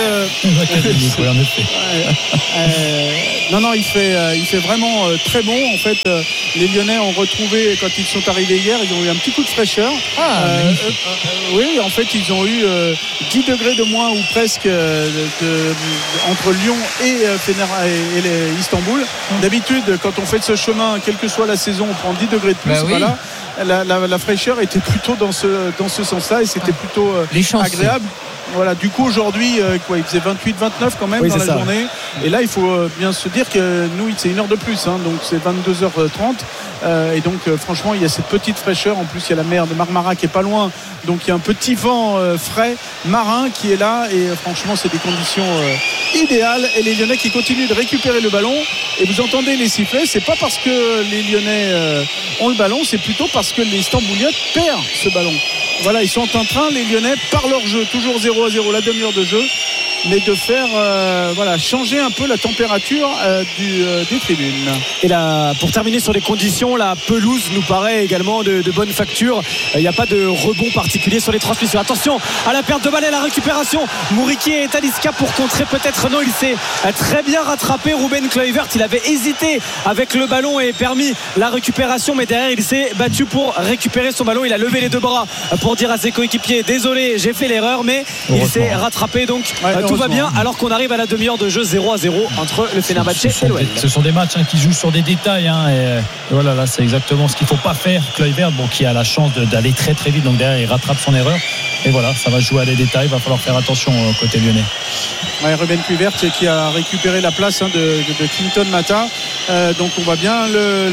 non, il fait vraiment très bon. En fait, les Lyonnais ont retrouvé, quand ils sont arrivés hier, ils ont eu un petit coup de fraîcheur. Oui, en fait, ils ont eu 10 degrés de moins ou presque entre Lyon et Istanbul. D'habitude, quand on fait de ce chemin, quelle que soit la saison, on prend 10 degrés de plus. Voilà. La fraîcheur était plutôt dans ce sens-là, et c'était plutôt agréable. Voilà, du coup aujourd'hui il faisait 28-29 quand même dans la journée, et là il faut bien se dire que nous c'est 1 heure de plus, donc c'est 22h30, et donc franchement il y a cette petite fraîcheur. En plus il y a la mer de Marmara qui est pas loin, donc il y a un petit vent frais marin qui est là, et franchement c'est des conditions idéales. Et les Lyonnais qui continuent de récupérer le ballon, et vous entendez les sifflets, c'est pas parce que les Lyonnais ont le ballon, c'est plutôt parce que les Stambouliotes perdent ce ballon. Voilà, ils sont en train, les Lyonnais, par leur jeu, toujours 0-0, la demi-heure de jeu, mais de faire changer un peu la température des tribunes. Et là, pour terminer sur les conditions, la pelouse nous paraît également de bonne facture. Il n'y a pas de rebond particulier sur les transmissions. Attention à la perte de balle et la récupération. Muriqi et Talisca pour contrer, peut-être non. Il s'est très bien rattrapé, Ruben Kluivert. Il avait hésité avec le ballon et permis la récupération, mais derrière il s'est battu pour récupérer son ballon. Il a levé les 2 bras pour dire à ses coéquipiers: désolé, j'ai fait l'erreur, mais il s'est rattrapé, donc tout tout va bien alors qu'on arrive à la demi-heure de jeu 0-0 entre le Fenerbahçe et l'OL. Ce sont des matchs qui jouent sur des détails. Et voilà, là, c'est exactement ce qu'il ne faut pas faire. Kluivert, qui a la chance d'aller très très vite, donc derrière, il rattrape son erreur. Et voilà, ça va jouer à des détails. Il va falloir faire attention côté lyonnais. Ouais, Ruben Kluivert qui a récupéré la place de Clinton Mata. Donc on va bien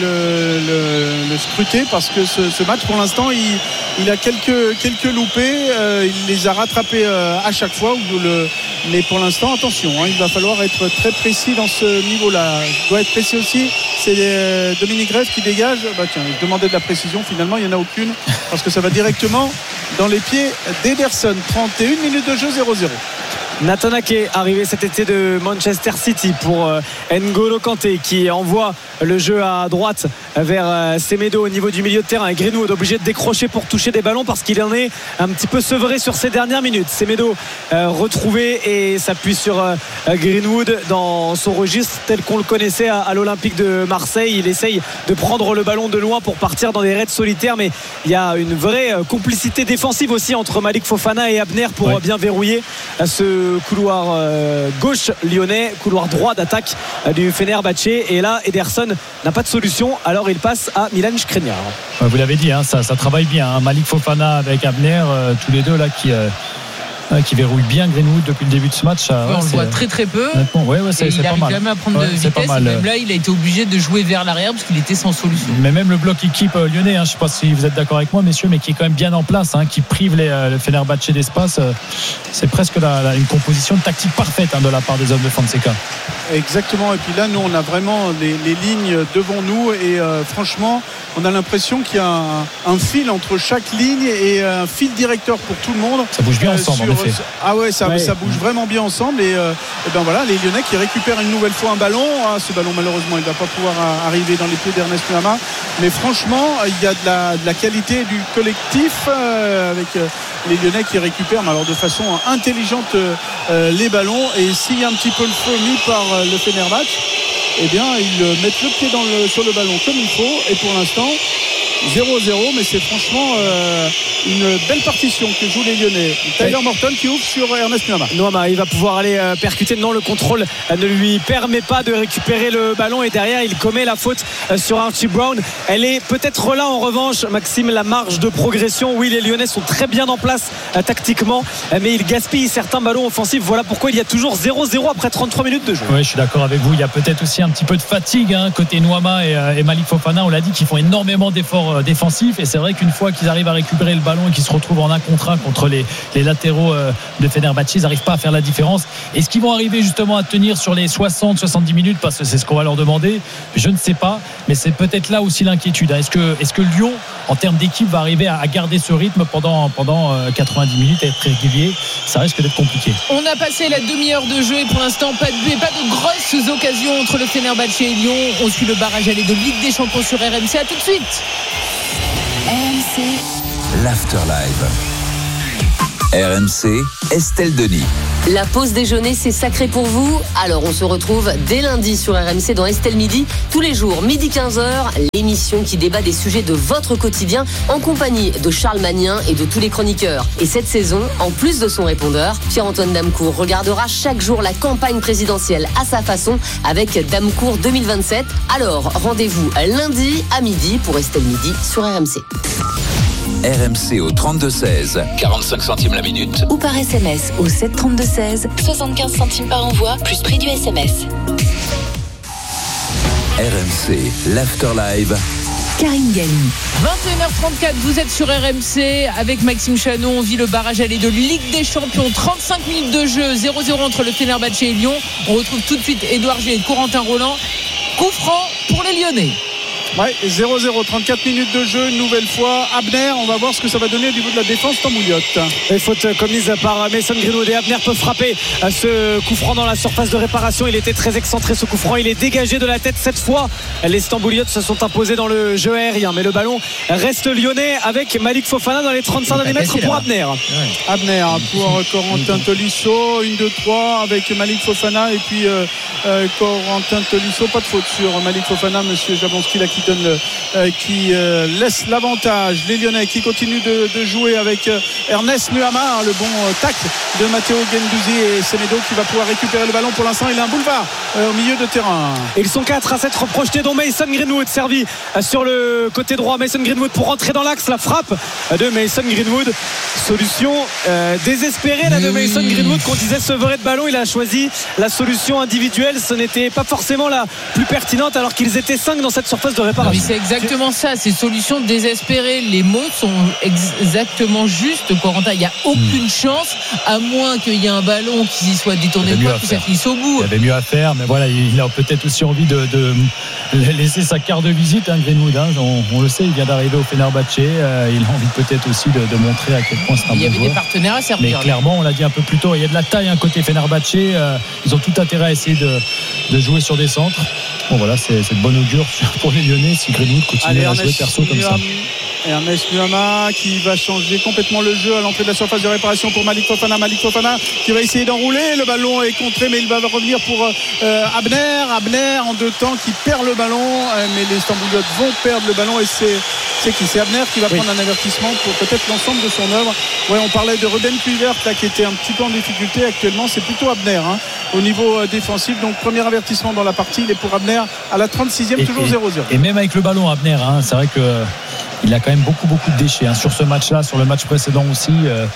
le scruter parce que ce match, pour l'instant, il a quelques loupés. Il les a rattrapés à chaque fois. Mais pour l'instant, attention, il va falloir être très précis dans ce niveau-là. Il doit être précis aussi. C'est Dominique Grève qui dégage. Tiens, il demandait de la précision. Finalement, il n'y en a aucune parce que ça va directement dans les pieds d'Ederson. 31 minutes de jeu, 0-0. Nathan Ake, arrivé cet été de Manchester City pour N'Golo Kanté qui envoie le jeu à droite vers Semedo au niveau du milieu de terrain, et Greenwood obligé de décrocher pour toucher des ballons parce qu'il en est un petit peu sevré sur ces dernières minutes. Semedo retrouvé et s'appuie sur Greenwood dans son registre tel qu'on le connaissait à l'Olympique de Marseille. Il essaye de prendre le ballon de loin pour partir dans des raids solitaires, mais il y a une vraie complicité défensive aussi entre Malik Fofana et Abner pour bien verrouiller ce couloir gauche lyonnais, couloir droit d'attaque du Fenerbahçe. Et là, Ederson n'a pas de solution, alors il passe à Milan Skriniar. Vous l'avez dit, ça travaille bien. Malik Fofana avec Abner, tous les deux là qui verrouille bien Greenwood depuis le début de ce match. On le voit très très peu. C'est il pas arrive mal. jamais à prendre de vitesse. Même là, il a été obligé de jouer vers l'arrière parce qu'il était sans solution. Mais même le bloc équipe lyonnais, je ne sais pas si vous êtes d'accord avec moi, messieurs, mais qui est quand même bien en place, qui prive le Fenerbahçe d'espace. C'est presque une composition tactique parfaite de la part des hommes de Fonseca. Exactement. Et puis là, nous, on a vraiment les lignes devant nous et franchement, on a l'impression qu'il y a un fil entre chaque ligne et un fil directeur pour tout le monde. Ça bouge bien ensemble, en effet. Ah ouais, ça bouge vraiment bien ensemble. Et ben voilà, les Lyonnais qui récupèrent une nouvelle fois un ballon. Ce ballon, malheureusement, il ne va pas pouvoir arriver dans les pieds d'Ernest Nuama. Mais franchement, il y a de la qualité du collectif avec les Lyonnais qui récupèrent, alors de façon intelligente, les ballons. Et s'il y a un petit peu le feu mis par le Fenerbahçe, eh bien ils mettent le pied sur le ballon comme il faut. Et pour l'instant 0-0, mais c'est franchement une belle partition que jouent les Lyonnais. Tyler Morton qui ouvre sur Ernest Nuama. Il va pouvoir aller percuter. Non, le contrôle ne lui permet pas de récupérer le ballon et derrière il commet la faute sur Archie Brown. Elle est peut-être là en revanche, Maxime, la marge de progression. Oui, les Lyonnais sont très bien en place tactiquement, mais ils gaspillent certains ballons offensifs. Voilà pourquoi il y a toujours 0-0 après 33 minutes de jeu. Oui, je suis d'accord avec vous. Il y a peut-être aussi un petit peu de fatigue côté Nuama et Malik Fofana. On l'a dit qu'ils font énormément d'efforts défensifs et c'est vrai qu'une fois qu'ils arrivent à récupérer le ballon et qu'ils se retrouvent en un contre un contre les latéraux de Fenerbahçe, ils n'arrivent pas à faire la différence. Est-ce qu'ils vont arriver justement à tenir sur les 60-70 minutes, parce que c'est ce qu'on va leur demander? Je ne sais pas, mais c'est peut-être là aussi l'inquiétude. Est-ce que Lyon, en termes d'équipe, va arriver à garder ce rythme pendant 90 minutes et être régulier? Ça risque d'être compliqué. On a passé la demi-heure de jeu et pour l'instant pas de but et pas de grosses occasions entre le Fenerbahçe et Lyon. On suit le barrage aller de Ligue des Champions sur RMC. À tout de suite. RMC l'Afterlive. RMC, Estelle Denis. La pause déjeuner, c'est sacré pour vous. Alors on se retrouve dès lundi sur RMC dans Estelle Midi. Tous les jours, midi 15h, l'émission qui débat des sujets de votre quotidien en compagnie de Charles Magnin et de tous les chroniqueurs. Et cette saison, en plus de son répondeur, Pierre-Antoine Damecourt regardera chaque jour la campagne présidentielle à sa façon avec Damecourt 2027. Alors rendez-vous lundi à midi pour Estelle Midi sur RMC. RMC au 32-16, 45 centimes la minute. ou par SMS au 732-16, 75 centimes par envoi, plus prix du SMS. RMC, l'Afterlive. Karine Galli. 21h34, vous êtes sur RMC avec Maxime Chanon. On vit le barrage aller de Ligue des Champions. 35 minutes de jeu, 0-0 entre le Fenerbahçe et Lyon. On retrouve tout de suite Édouard G et Corentin Roland. Coup franc pour les Lyonnais. Ouais, 0-0, 34 minutes de jeu, une nouvelle fois. Abner, on va voir ce que ça va donner au niveau de la défense Tambouliot. Et faute commise par Mason Greenwood et Abner peut frapper ce coup franc dans la surface de réparation. Il était très excentré ce coup franc, il est dégagé de la tête cette fois. Les Stambouliotes se sont imposés dans le jeu aérien, mais le ballon reste lyonnais avec Malik Fofana dans les 35 derniers mètres pour Abner. Abner pour Corentin Tolisso, 1-2-3 avec Malik Fofana et puis Corentin Tolisso, pas de faute sur Malik Fofana, monsieur Jablonski l'a quitté qui laisse l'avantage. Les Lyonnais qui continuent de jouer avec Ernest Nuama, le bon tacle de Matteo Guendouzi, et Semedo qui va pouvoir récupérer le ballon. Pour l'instant, il a un boulevard au milieu de terrain. Ils sont 4 à s'être projetés, dont Mason Greenwood servi sur le côté droit. Mason Greenwood pour rentrer dans l'axe, la frappe de Mason Greenwood. Solution désespérée là de Mason Greenwood, qu'on disait sevré de ballon. Il a choisi la solution individuelle. Ce n'était pas forcément la plus pertinente, alors qu'ils étaient 5 dans cette surface de réparation. Oui, c'est exactement ça, c'est solution désespérée. Les mots sont exactement justes, Corentin. Il n'y a aucune chance, à moins qu'il y ait un ballon qui soit détourné de que ça finisse au bout. Il avait mieux à faire, mais voilà, il a peut-être aussi envie de laisser sa carte de visite, Greenwood. On le sait, il vient d'arriver au Fenerbahçe. Il a envie peut-être aussi de montrer à quel point c'est un bon joueur. Il y avait des partenaires à servir. Mais clairement, on l'a dit un peu plus tôt, il y a de la taille côté Fenerbahçe. Ils ont tout intérêt à essayer de jouer sur des centres. Bon voilà, c'est de bonne augure pour les Lyonnais si Greenwood continue à jouer perso comme ça. Ernest Nuama qui va changer complètement le jeu à l'entrée de la surface de réparation pour Malik Fofana. Malik Fofana qui va essayer d'enrouler. Le ballon est contré, mais il va revenir pour Abner en deux temps qui perd le ballon. Mais les Stambouliotes vont perdre le ballon, et c'est qui? C'est Abner qui va prendre un avertissement pour peut-être l'ensemble de son œuvre. Ouais, on parlait de Ruben Kluivert là, qui était un petit peu en difficulté. Actuellement, c'est plutôt Abner au niveau défensif. Donc premier avertissement dans la partie, il est pour Abner à la 36e, toujours 0-0. Et même avec le ballon, Abner, c'est vrai que il a quand même beaucoup de déchets sur ce match-là, sur le match précédent aussi.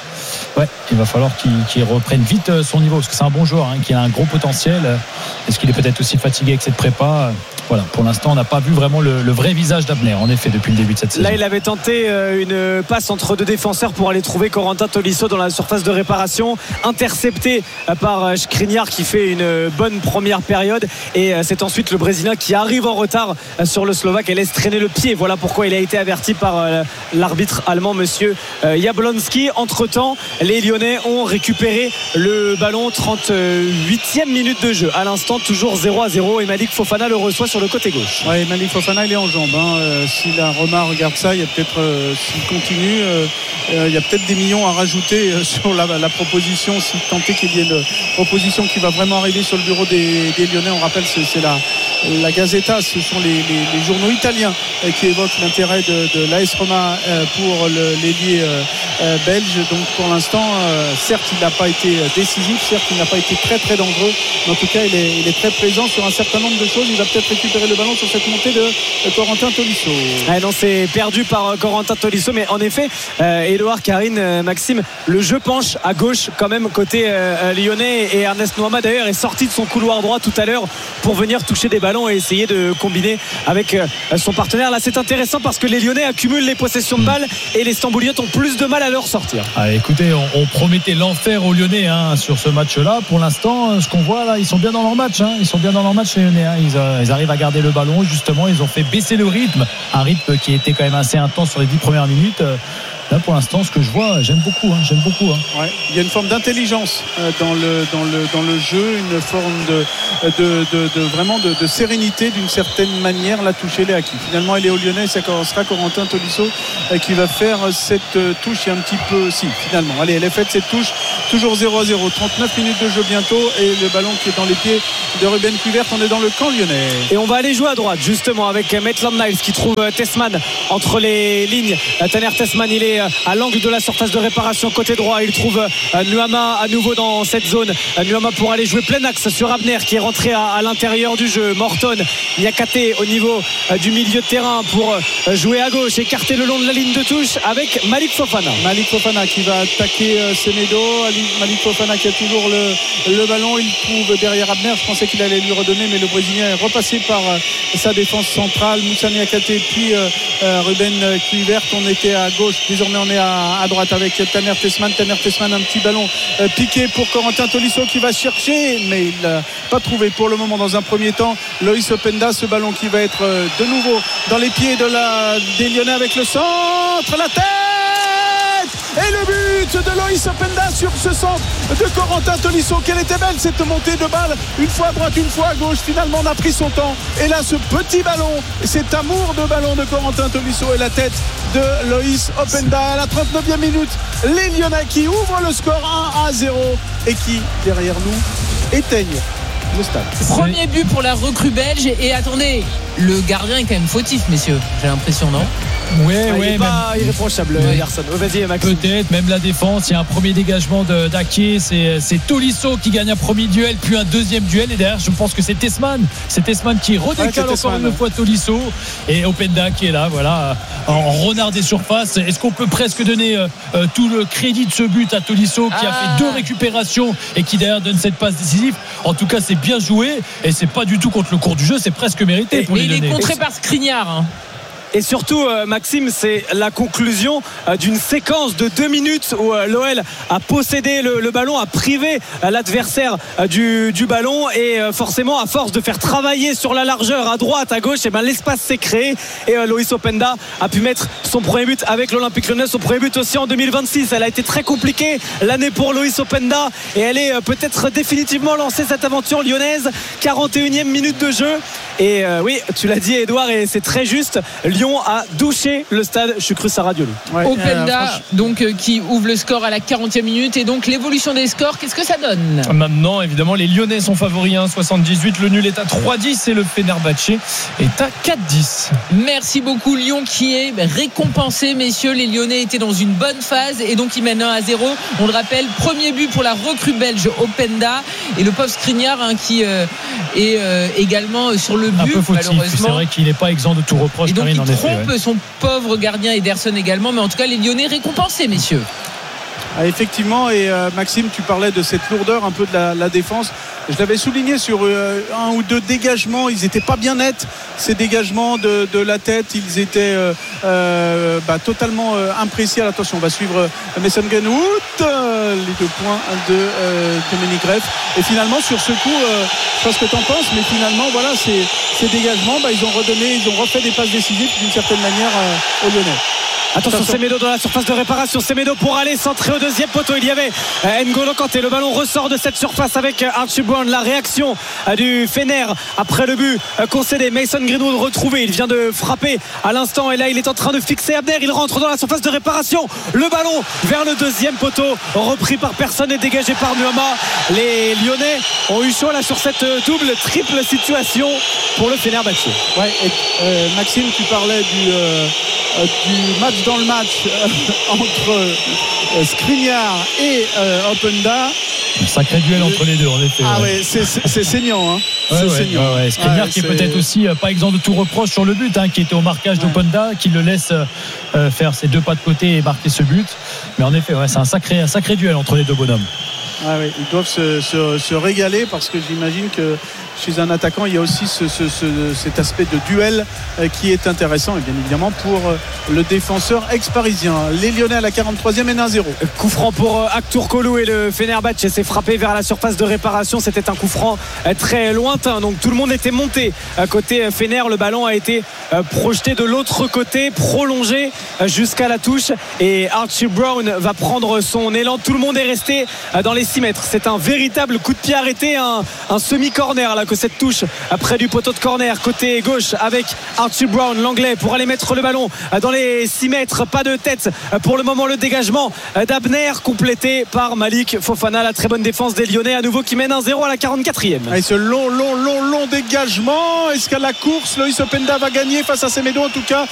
Il va falloir qu'il reprenne vite son niveau, parce que c'est un bon joueur, qui a un gros potentiel. Est-ce qu'il est peut-être aussi fatigué avec cette prépa? Voilà, pour l'instant, on n'a pas vu vraiment le vrai visage d'Abner, en effet, depuis le début de cette saison. Là, il avait tenté une passe entre deux défenseurs pour aller trouver Corentin Tolisso dans la surface de réparation, intercepté par Skriniar qui fait une bonne première période, et c'est ensuite le Brésilien qui arrive en retard sur le Slovaque et laisse traîner le pied. Voilà pourquoi il a été averti par l'arbitre allemand, monsieur Jablonski. Entre-temps, les Lyonnais ont récupéré le ballon. 38e minute de jeu. À l'instant, toujours 0-0, et Malik Fofana le reçoit sur le côté gauche. Ouais, Malik Fofana, il est en jambes. Si la Roma regarde ça, il y a peut-être, s'il continue, il y a peut-être des millions à rajouter sur la proposition, si tant est qu'il y ait une proposition qui va vraiment arriver sur le bureau des Lyonnais. On rappelle, c'est la Gazzetta, ce sont les journaux italiens qui évoquent l'intérêt de l'AS Roma pour l'ailier belge. Donc pour l'instant, certes il n'a pas été décisif, certes il n'a pas été très très dangereux, mais en tout cas il est très présent sur un certain nombre de choses. Il va peut-être récupérer le ballon sur cette montée de Corentin Tolisso. Non, c'est perdu par Corentin Tolisso, mais en effet, Édouard, Karine, Maxime, le jeu penche à gauche quand même côté lyonnais, et Ernest Nuama d'ailleurs est sorti de son couloir droit tout à l'heure pour venir toucher des ballons et essayer de combiner avec son partenaire. Là, c'est intéressant parce que les Lyonnais accumulent les possessions de balles et les Stambouliotes ont plus de mal à leur sortir. Écoutez, on promettait l'enfer aux Lyonnais sur ce match-là. Pour l'instant, ce qu'on voit là, ils sont bien dans leur match. Ils sont bien dans leur match, les Lyonnais. Ils arrivent à garder le ballon. Justement, ils ont fait baisser le rythme, un rythme qui était quand même assez intense sur les 10 premières minutes. Là, pour l'instant, ce que je vois, j'aime beaucoup. Ouais, il y a une forme d'intelligence dans le jeu, une forme vraiment de sérénité d'une certaine manière. La touche, elle est acquise. Finalement, elle est au Lyonnais. Ça sera Corentin Tolisso qui va faire cette touche. Il y a un petit peu, finalement. Allez, elle est faite cette touche. Toujours 0-0. 39 minutes de jeu bientôt, et le ballon qui est dans les pieds de Ruben Kluivert. On est dans le camp lyonnais. Et on va aller jouer à droite, justement, avec Maitland-Niles qui trouve Tessman entre les lignes. Taner Tessman, il est à l'angle de la surface de réparation côté droit. Il trouve Nuama à nouveau dans cette zone. Nuama pour aller jouer plein axe sur Abner qui est rentré à l'intérieur du jeu. Morton, Niakate au niveau du milieu de terrain pour jouer à gauche, écarter le long de la ligne de touche avec Malik Fofana. Malik Fofana qui va attaquer Semedo. Malik Fofana qui a toujours le ballon. Il trouve derrière Abner. Je pensais qu'il allait lui redonner, mais le Brésilien est repassé par sa défense centrale. Moussa Niakate puis Ruben Kluivert. On était à gauche, désormais on est à droite avec Taner Tessman. Un petit ballon piqué pour Corentin Tolisso qui va chercher, mais il n'a pas trouvé pour le moment dans un premier temps Loïs Openda. Ce ballon qui va être de nouveau dans les pieds des Lyonnais avec le centre, la tête et le but de Loïs Openda sur ce centre de Corentin Tolisso. Quelle était belle cette montée de balle, une fois à droite, une fois à gauche. Finalement on a pris son temps, et là ce petit ballon, cet amour de ballon de Corentin Tolisso et la tête de Loïs Openda à la 39e minute. Les Lyonnais qui ouvrent le score 1-0 et qui derrière nous éteignent le stade. Premier but pour la recrue belge. Et attendez, le gardien est quand même fautif, messieurs. J'ai l'impression, non ? Il n'est pas irréprochable, Ederson. Vas-y, Max. Peut-être, même la défense. Il y a un premier dégagement d'Ake. C'est Tolisso qui gagne un premier duel, puis un deuxième duel. Et derrière, je pense que c'est Tessman. C'est Tessman qui redécale encore une fois Tolisso. Et Openda qui est là, voilà, en renard des surfaces. Est-ce qu'on peut presque donner tout le crédit de ce but à Tolisso qui a fait 2 récupérations et qui derrière donne cette passe décisive? En tout cas, c'est bien joué. Et c'est pas du tout contre le cours du jeu. C'est presque mérité pour les Lyonnais. Il est contré par Skriniar, hein. Et surtout, Maxime, c'est la conclusion d'une séquence de 2 minutes où l'OL a possédé le ballon, a privé l'adversaire du ballon, et forcément, à force de faire travailler sur la largeur à droite, à gauche, et l'espace s'est créé, et Loïs Openda a pu mettre son premier but avec l'Olympique Lyonnais, son premier but aussi en 2026. Elle a été très compliquée l'année pour Loïs Openda, et elle est peut-être définitivement lancée, cette aventure lyonnaise. 41e minute de jeu, et oui, tu l'as dit, Edouard, et c'est très juste. Lyon a douché le stade Chucrus à Radioli. Openda donc qui ouvre le score à la 40e minute, et donc l'évolution des scores, qu'est-ce que ça donne maintenant? Évidemment, les Lyonnais sont favoris 1,78, le nul est à 3,10 et le Fenerbahçe est à 4,10. Merci beaucoup. Lyon qui est récompensé, messieurs. Les Lyonnais étaient dans une bonne phase et donc ils mènent 1-0. On le rappelle, premier but pour la recrue belge Openda, et le pauvre Skriniar qui est également sur le but, un peu fautif, malheureusement. C'est vrai qu'il n'est pas exempt de tout reproche. Et donc Karine, il trompe son pauvre gardien Ederson également, mais en tout cas les Lyonnais récompensés, messieurs. Effectivement, et Maxime, tu parlais de cette lourdeur un peu de la défense. Je l'avais souligné sur 1 ou 2 dégagements. Ils n'étaient pas bien nets, ces dégagements de la tête. Ils étaient totalement imprécis. Attention, on va suivre Mason Greenwood, les 2 points de Dominique Greff. Et finalement, sur ce coup, je sais pas ce que tu en penses, mais finalement, voilà, ces dégagements, ils ont refait des passes décisives d'une certaine manière aux Lyonnais. Attention, Semedo dans la surface de réparation. Semedo pour aller centrer au deuxième poteau. Il y avait N'Golo Kanté. Le ballon ressort de cette surface avec Archie Brown. La réaction du Fener après le but concédé. Mason Greenwood retrouvé. Il vient de frapper à l'instant, et là il est en train de fixer Abner. Il rentre dans la surface de réparation. Le ballon vers le deuxième poteau, repris par personne et dégagé par Nuama. Les Lyonnais ont eu chaud là sur cette triple situation pour le Fenerbahçe. Maxime, tu parlais du match dans le match entre Skriniar et Openda. Un sacré duel entre les deux, en effet. C'est saignant, hein. Skriniar qui est peut-être aussi pas exempt de tout reproche sur le but, qui était au marquage d'Openda, qui le laisse faire ses 2 pas de côté et marquer ce but. Mais en effet, c'est un sacré duel entre les deux bonhommes. Ils doivent se régaler, parce que j'imagine que chez un attaquant, il y a aussi cet aspect de duel qui est intéressant, et bien évidemment pour le défenseur ex-parisien. Les Lyonnais à la 43e mènent 1-0. Coup franc pour Aktur Kolu, et le Fenerbahçe s'est frappé vers la surface de réparation. C'était un coup franc très lointain, donc tout le monde était monté côté Fener. Le ballon a été projeté de l'autre côté, prolongé jusqu'à la touche, et Archie Brown va prendre son élan. Tout le monde est resté dans les 6 mètres. C'est un véritable coup de pied arrêté, un semi-corner là, que cette touche près du poteau de corner côté gauche, avec Archie Brown, l'anglais, pour aller mettre le ballon dans les 6 mètres. Pas de tête pour le moment. Le dégagement d'Abner complété par Malik Fofana. La très bonne défense des Lyonnais, à nouveau, qui mène 1-0 à la 44e. Et ce long dégagement, est-ce qu'à la course Loïs Openda va gagner face à Semedo? En tout cas,